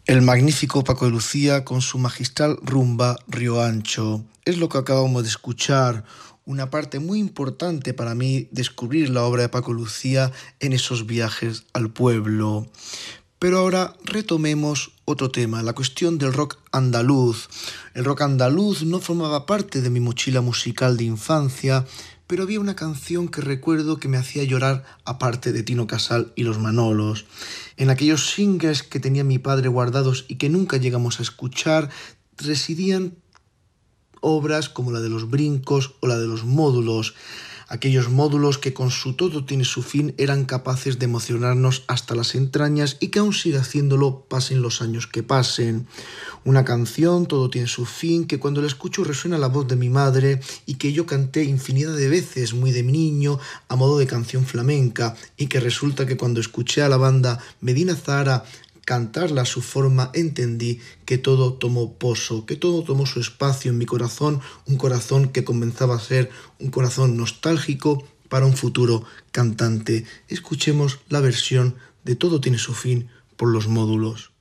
El magnífico Paco de Lucía con su magistral rumba Río Ancho. Es lo que acabamos de escuchar, una parte muy importante para mí descubrir la obra de Paco de Lucía en esos viajes al pueblo. Pero ahora retomemos otro tema, la cuestión del rock andaluz. El rock andaluz no formaba parte de mi mochila musical de infancia, pero había una canción que recuerdo que me hacía llorar aparte de Tino Casal y los Manolos. En aquellos singles que tenía mi padre guardados y que nunca llegamos a escuchar, residían obras como la de los Brincos o la de los Módulos, aquellos módulos que con su todo tiene su fin eran capaces de emocionarnos hasta las entrañas y que aún sigue haciéndolo pasen los años que pasen. Una canción, todo tiene su fin, que cuando la escucho resuena la voz de mi madre y que yo canté infinidad de veces muy de niño a modo de canción flamenca y que resulta que cuando escuché a la banda Medina Zahara cantarla a su forma, entendí que todo tomó poso, que todo tomó su espacio en mi corazón, un corazón que comenzaba a ser un corazón nostálgico para un futuro cantante. Escuchemos la versión de Todo tiene su fin por los Módulos.